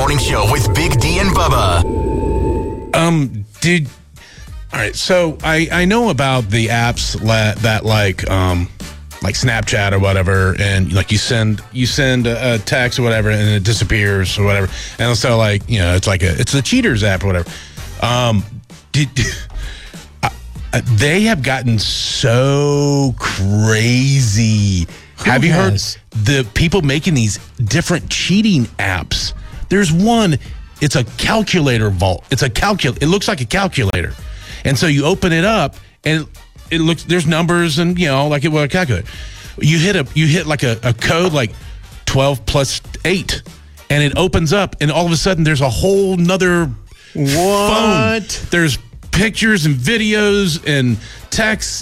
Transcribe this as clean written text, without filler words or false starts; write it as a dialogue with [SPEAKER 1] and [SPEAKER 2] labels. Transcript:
[SPEAKER 1] Morning Show with Big D and Bubba.
[SPEAKER 2] Dude. All right, so I know about the apps that like Snapchat or whatever, and like you send a text or whatever, and it disappears or whatever, and so like it's the Cheaters app or whatever. They have gotten so crazy. Have you heard the people making these different cheating apps? There's one. It's a calculator vault. It looks like a calculator. And so you open it up and it looks, there's numbers and, like it will calculate. You hit like a code like 12 plus 8 and it opens up and all of a sudden there's a whole nother phone. There's pictures and videos and texts